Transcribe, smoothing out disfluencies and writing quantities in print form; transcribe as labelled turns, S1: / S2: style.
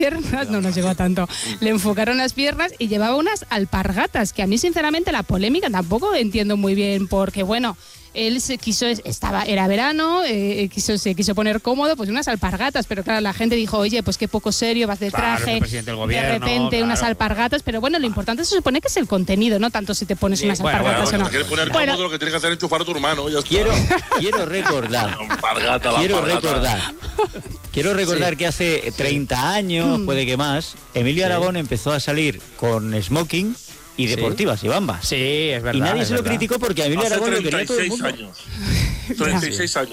S1: piernas, no nos llegó a tanto, le enfocaron las piernas y llevaba unas alpargatas, que a mí sinceramente la polémica tampoco entiendo muy bien, porque bueno, él se quiso, era verano, se quiso poner cómodo, pues unas alpargatas, pero claro, la gente dijo, oye, pues qué poco serio, vas de traje,
S2: gobierno,
S1: de repente unas alpargatas, pero bueno, lo importante se supone que es el contenido, no tanto si te pones unas alpargatas o no.
S3: Si quieres poner cómodo, lo que tienes que hacer es enchufar a tu hermano.
S4: Quiero recordar que hace 30 años, puede que más, Emilio Aragón empezó a salir con smoking y deportivas y bambas.
S2: Sí, es verdad.
S4: Y nadie se lo criticó porque a Emilio Aragón lo quería todo el mundo.
S3: 36 años.